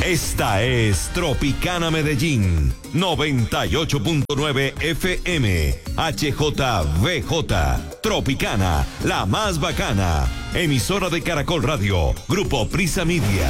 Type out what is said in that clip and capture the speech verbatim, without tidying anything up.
Esta es Tropicana Medellín, noventa y ocho punto nueve F M, H J V J, Tropicana, la más bacana, emisora de Caracol Radio, Grupo Prisa Media.